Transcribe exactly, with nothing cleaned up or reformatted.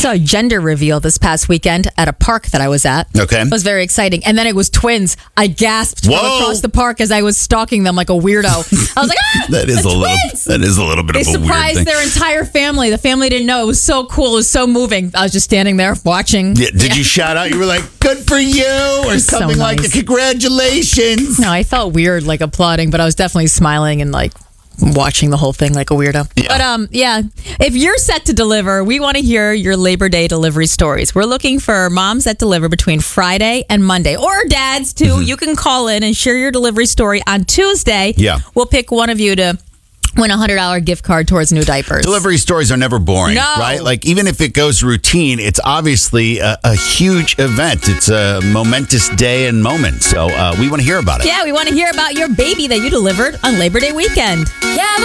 saw a gender reveal this past weekend at a park that I was at. Okay. It was very exciting. And then it was twins. I gasped from Whoa. across the park as I was stalking them like a weirdo. I was like, ah, That is the a little. twins! That is a little bit They of a weird surprised thing. their entire family. The family didn't know. It was so cool. It was so moving. I was just standing there watching. Yeah, did you shout out? You were like, "Good for you," or So something like, nice. "Congratulations." No, I felt weird, like applauding, but I was definitely smiling and like watching the whole thing like a weirdo. Yeah. But um, yeah, if you're set to deliver, we want to hear your Labor Day delivery stories. We're looking for moms that deliver between Friday and Monday, or dads too. Mm-hmm. You can call in and share your delivery story on Tuesday. Yeah. We'll pick one of you to win a one hundred dollars gift card towards new diapers. Delivery stories are never boring, No. right? Like, even if it goes routine, it's obviously a, a huge event. It's a momentous day and moment. So uh, we want to hear about it. Yeah, we want to hear about your baby that you delivered on Labor Day weekend. Yeah.